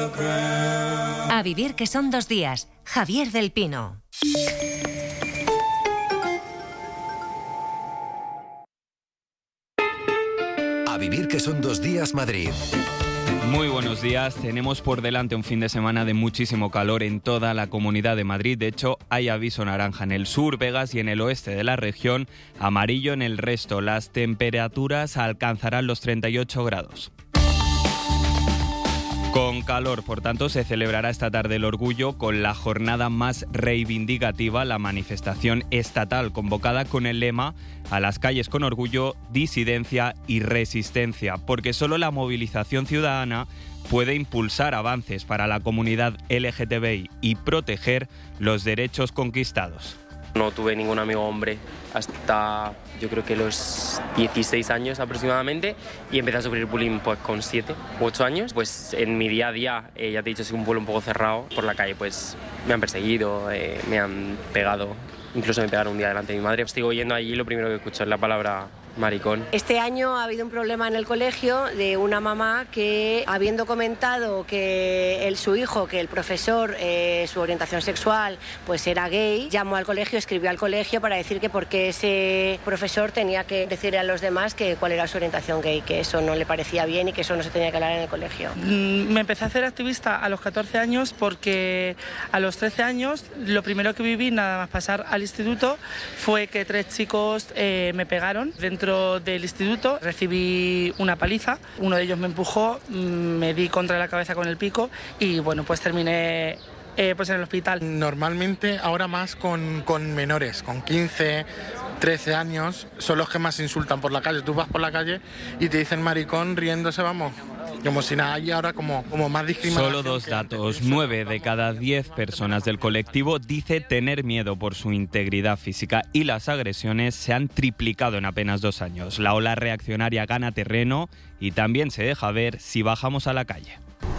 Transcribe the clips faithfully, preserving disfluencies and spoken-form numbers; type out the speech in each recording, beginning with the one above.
A vivir que son dos días. Javier del Pino. A vivir que son dos días Madrid. Muy buenos días. Tenemos por delante un fin de semana de muchísimo calor en toda la Comunidad de Madrid. De hecho, hay aviso naranja en el sur, Vegas y en el oeste de la región, amarillo en el resto. Las temperaturas alcanzarán los treinta y ocho grados. Con calor, por tanto, se celebrará esta tarde el Orgullo con la jornada más reivindicativa, la manifestación estatal convocada con el lema "A las calles con orgullo, disidencia y resistencia", porque solo la movilización ciudadana puede impulsar avances para la comunidad L G T B I y proteger los derechos conquistados. No tuve ningún amigo hombre hasta yo creo que los dieciséis años aproximadamente y empecé a sufrir bullying pues con siete u ocho años. Pues en mi día a día, eh, ya te he dicho, soy un pueblo un poco cerrado. Por la calle pues me han perseguido, eh, me han pegado, incluso me pegaron un día delante de mi madre. Sigo yendo allí y lo primero que escucho es la palabra maricón. Este año ha habido un problema en el colegio de una mamá que, habiendo comentado que el, su hijo, que el profesor, eh, su orientación sexual, pues era gay, llamó al colegio, escribió al colegio para decir que por qué ese profesor tenía que decirle a los demás que cuál era su orientación gay, que eso no le parecía bien y que eso no se tenía que hablar en el colegio. Me empecé a hacer activista a los catorce años porque a los trece años lo primero que viví, nada más pasar al instituto, fue que tres chicos eh, me pegaron dentro del instituto. Recibí una paliza, uno de ellos me empujó, me di contra la cabeza con el pico y bueno, pues terminé eh, pues en el hospital. Normalmente ahora más con, con menores, con quince, trece años, son los que más insultan por la calle. Tú vas por la calle y te dicen maricón riéndose, vamos, como si nada, hay ahora como, como más discriminación. Solo dos datos. Nueve de cada diez personas del colectivo dice tener miedo por su integridad física y las agresiones se han triplicado en apenas dos años. La ola reaccionaria gana terreno y también se deja ver si bajamos a la calle.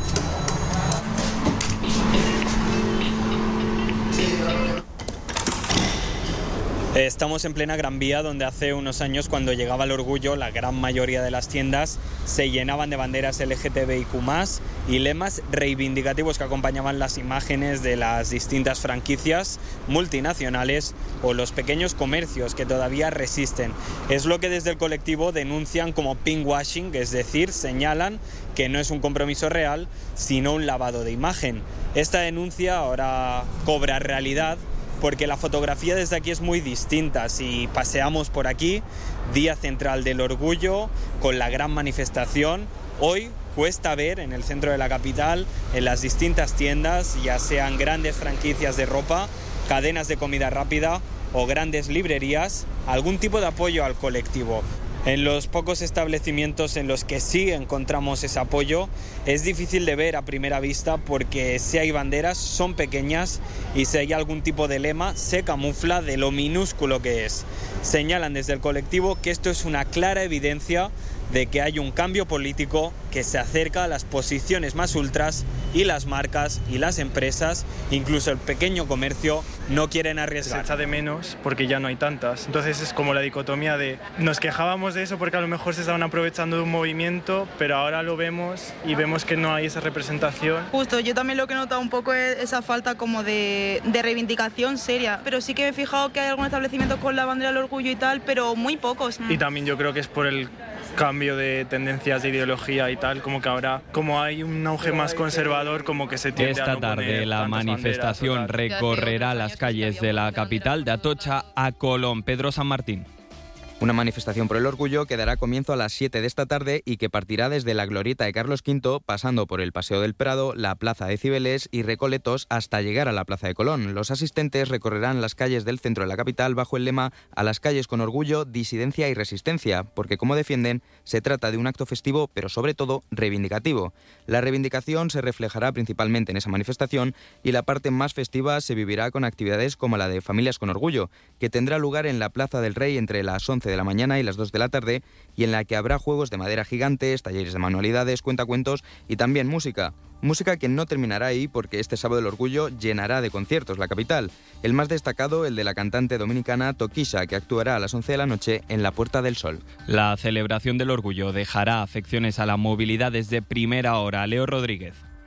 Estamos en plena Gran Vía, donde hace unos años, cuando llegaba el Orgullo, la gran mayoría de las tiendas se llenaban de banderas L G T B I Q más, y lemas reivindicativos que acompañaban las imágenes de las distintas franquicias multinacionales o los pequeños comercios que todavía resisten. Es lo que desde el colectivo denuncian como pinkwashing, es decir, señalan que no es un compromiso real, sino un lavado de imagen. Esta denuncia ahora cobra realidad, porque la fotografía desde aquí es muy distinta. Si paseamos por aquí, día central del Orgullo, con la gran manifestación, hoy cuesta ver en el centro de la capital, en las distintas tiendas, ya sean grandes franquicias de ropa, cadenas de comida rápida o grandes librerías, algún tipo de apoyo al colectivo. En los pocos establecimientos en los que sí encontramos ese apoyo es difícil de ver a primera vista, porque si hay banderas son pequeñas y si hay algún tipo de lema se camufla de lo minúsculo que es. Señalan desde el colectivo que esto es una clara evidencia de que hay un cambio político que se acerca a las posiciones más ultras, y las marcas y las empresas, incluso el pequeño comercio, no quieren arriesgar. Se echa de menos porque ya no hay tantas. Entonces es como la dicotomía de nos quejábamos de eso porque a lo mejor se estaban aprovechando de un movimiento, pero ahora lo vemos y vemos que no hay esa representación. Justo, yo también lo que he notado un poco es esa falta como de, de reivindicación seria, pero sí que me he fijado que hay algunos establecimientos con la bandera del Orgullo y tal, pero muy pocos. Y también yo creo que es por el cambio de tendencias de ideología y tal, como que ahora, como hay un auge más conservador, como que se tiende Esta a no tarde poner la manifestación banderas, recorrerá las calles de la capital, de Atocha a Colón. Pedro San Martín. Una manifestación por el Orgullo que dará comienzo a las siete de esta tarde y que partirá desde la Glorieta de Carlos quinto, pasando por el Paseo del Prado, la Plaza de Cibeles y Recoletos hasta llegar a la Plaza de Colón. Los asistentes recorrerán las calles del centro de la capital bajo el lema "A las calles con orgullo, disidencia y resistencia", porque, como defienden, se trata de un acto festivo, pero sobre todo reivindicativo. La reivindicación se reflejará principalmente en esa manifestación, y la parte más festiva se vivirá con actividades como la de Familias con Orgullo, que tendrá lugar en la Plaza del Rey entre las once de la mañana y las dos de la tarde, y en la que habrá juegos de madera gigantes, talleres de manualidades, cuentacuentos y también música. Música que no terminará ahí, porque este sábado el Orgullo llenará de conciertos la capital. El más destacado, el de la cantante dominicana Tokisha, que actuará a las once de la noche en la Puerta del Sol. La celebración del Orgullo dejará afecciones a la movilidad desde primera hora. Leo Rodríguez.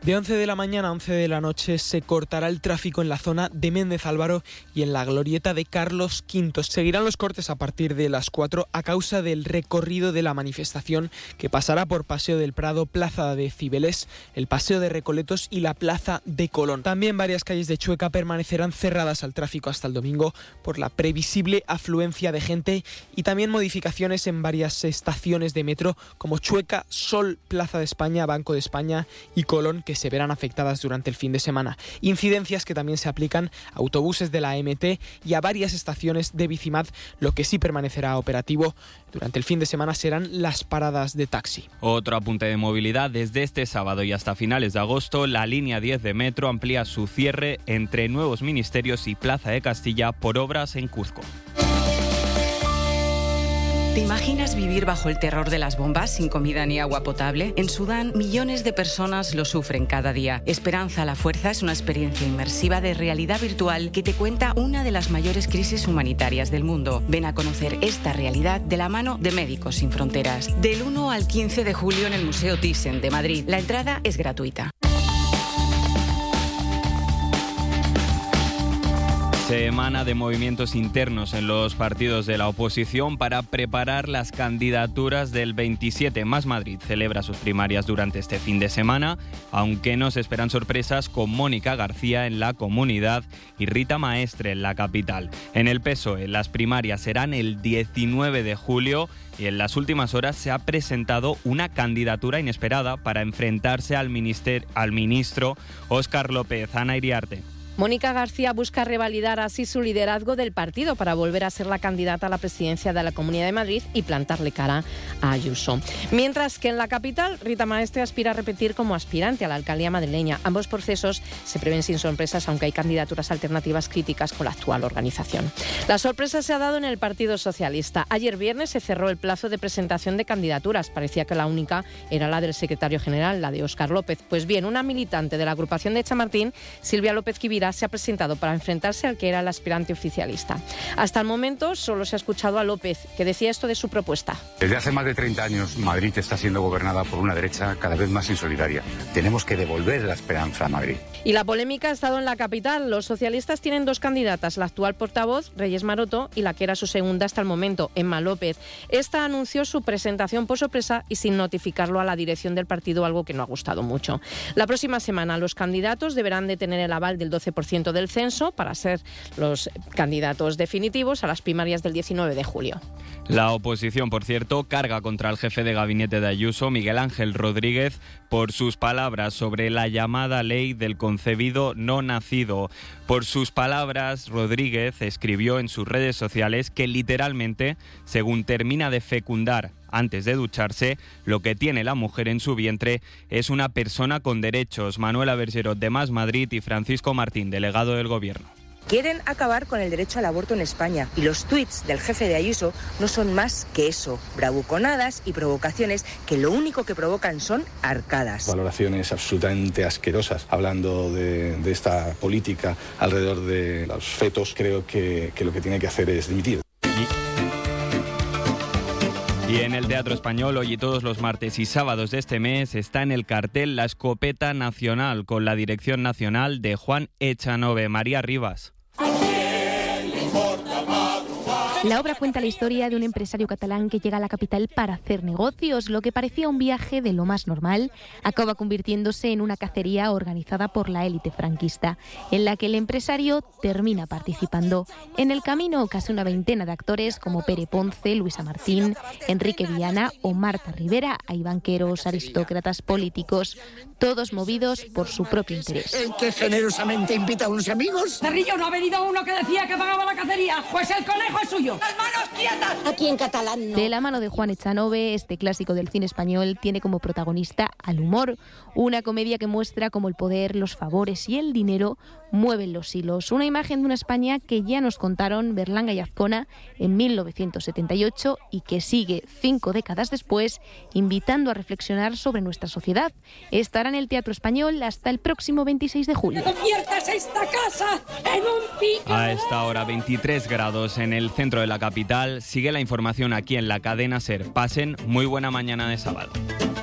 De once de la mañana a once de la noche se cortará el tráfico en la zona de Méndez Álvaro y en la glorieta de Carlos quinto. Seguirán los cortes a partir de las cuatro a causa del recorrido de la manifestación que pasará por Paseo del Prado, Plaza de Cibeles, el Paseo de Recoletos y la Plaza de Colón. También varias calles de Chueca permanecerán cerradas al tráfico hasta el domingo por la previsible afluencia de gente y también modificaciones en varias estaciones de metro como Chueca, Sol, Plaza de España, Banco de España y Colón, que se verán afectadas durante el fin de semana. Incidencias que también se aplican a autobuses de la M T y a varias estaciones de Bicimad. Lo que sí permanecerá operativo durante el fin de semana serán las paradas de taxi. Otro apunte de movilidad: desde este sábado y hasta finales de agosto, la línea diez de metro amplía su cierre entre Nuevos Ministerios y Plaza de Castilla por obras en Cuzco. ¿Te imaginas vivir bajo el terror de las bombas sin comida ni agua potable? En Sudán, millones de personas lo sufren cada día. Esperanza a la Fuerza es una experiencia inmersiva de realidad virtual que te cuenta una de las mayores crisis humanitarias del mundo. Ven a conocer esta realidad de la mano de Médicos Sin Fronteras. Del uno al quince de julio en el Museo Thyssen de Madrid. La entrada es gratuita. Semana de movimientos internos en los partidos de la oposición para preparar las candidaturas del veintisiete. Más Madrid celebra sus primarias durante este fin de semana, aunque no se esperan sorpresas con Mónica García en la Comunidad y Rita Maestre en la capital. En el P S O E las primarias serán el diecinueve de julio y en las últimas horas se ha presentado una candidatura inesperada para enfrentarse al, minister, al ministro Óscar López. Ana Iriarte. Mónica García busca revalidar así su liderazgo del partido para volver a ser la candidata a la presidencia de la Comunidad de Madrid y plantarle cara a Ayuso. Mientras que en la capital, Rita Maestre aspira a repetir como aspirante a la alcaldía madrileña. Ambos procesos se prevén sin sorpresas, aunque hay candidaturas alternativas críticas con la actual organización. La sorpresa se ha dado en el Partido Socialista. Ayer viernes se cerró el plazo de presentación de candidaturas. Parecía que la única era la del secretario general, la de Óscar López. Pues bien, una militante de la agrupación de Chamartín, Silvia López Quivira, se ha presentado para enfrentarse al que era el aspirante oficialista. Hasta el momento solo se ha escuchado a López, que decía esto de su propuesta. Desde hace más de treinta años Madrid está siendo gobernada por una derecha cada vez más insolidaria. Tenemos que devolver la esperanza a Madrid. Y la polémica ha estado en la capital. Los socialistas tienen dos candidatas, la actual portavoz, Reyes Maroto, y la que era su segunda hasta el momento, Emma López. Esta anunció su presentación por sorpresa y sin notificarlo a la dirección del partido, algo que no ha gustado mucho. La próxima semana los candidatos deberán de tener el aval del doce por ciento del censo para ser los candidatos definitivos a las primarias del diecinueve de julio. La oposición, por cierto, carga contra el jefe de gabinete de Ayuso, Miguel Ángel Rodríguez, por sus palabras sobre la llamada ley del concebido no nacido. Por sus palabras, Rodríguez escribió en sus redes sociales que literalmente, según termina de fecundar antes de ducharse, lo que tiene la mujer en su vientre es una persona con derechos. Manuela Bergerot, de Más Madrid, y Francisco Martín, delegado del Gobierno. Quieren acabar con el derecho al aborto en España y los tuits del jefe de Ayuso no son más que eso, bravuconadas y provocaciones que lo único que provocan son arcadas. Valoraciones absolutamente asquerosas hablando de, de esta política alrededor de los fetos. Creo que, que lo que tiene que hacer es dimitir. Y en el Teatro Español, hoy y todos los martes y sábados de este mes, está en el cartel La Escopeta Nacional, con la dirección nacional de Juan Echanove. María Rivas. La obra cuenta la historia de un empresario catalán que llega a la capital para hacer negocios. Lo que parecía un viaje de lo más normal acaba convirtiéndose en una cacería organizada por la élite franquista, en la que el empresario termina participando. En el camino, casi una veintena de actores como Pere Ponce, Luisa Martín, Enrique Viana o Marta Rivera. Hay banqueros, aristócratas, políticos, todos movidos por su propio interés. El que generosamente invita a unos amigos. Cerrillo, ¿no ha venido uno que decía que pagaba la cacería? Pues el conejo es suyo. ¡Las manos quietas! Aquí en catalán no. De la mano de Juan Echanove, este clásico del cine español tiene como protagonista al humor, una comedia que muestra cómo el poder, los favores y el dinero mueven los hilos. Una imagen de una España que ya nos contaron Berlanga y Azcona en mil novecientos setenta y ocho y que sigue cinco décadas después invitando a reflexionar sobre nuestra sociedad. Estará en el Teatro Español hasta el próximo veintiséis de julio. ¡Que conviertas esta casa en un pico! A esta hora veintitrés grados en el centro de la capital. Sigue la información aquí en la cadena SER. Pasen muy buena mañana de sábado.